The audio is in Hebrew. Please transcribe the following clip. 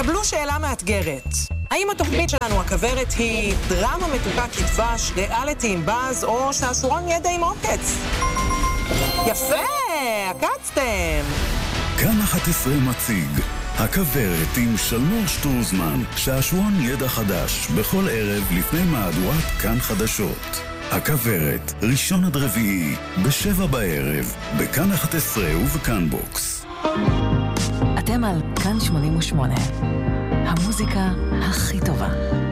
קבלו שאלה מאתגרת. האם התוכנית שלנו הכברת היא דרמה מתוקה כדבש, ריאליטי עם באז, או שעשורון ידע עם עוקץ? יפה, עקצתם. כאן 11 מציג הכברת עם שלמור שטרוזמן, שעשורון ידע חדש בכל ערב לפני מהדורת כאן חדשות. הכברת, ראשון עד רביעי, ב7 בערב, בכאן 11 ובכאן בוקס. אתם על כאן 88, המוזיקה הכי טובה.